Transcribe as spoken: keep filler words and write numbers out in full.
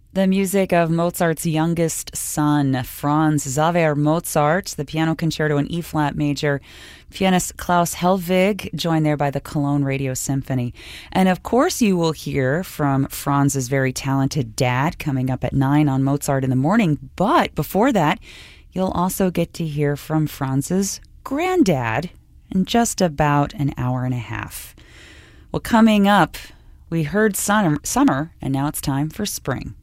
The music of Mozart's youngest son, Franz Xaver Mozart, the piano concerto in E-flat major, pianist Klaus Helvig, joined there by the Cologne Radio Symphony. And of course you will hear from Franz's very talented dad coming up at nine on Mozart in the Morning. But before that, you'll also get to hear from Franz's granddad in just about an hour and a half. Well, coming up, we heard summer, summer and now it's time for spring.